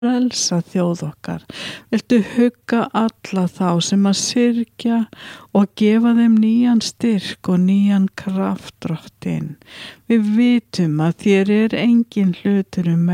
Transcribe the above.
frelsa þjóð okkar. Viltu hugga alla þá sem að syrgja og gefa þeim nýjan styrk og nýjan kraft, Drottinn. Við vitum að þér engin hlutur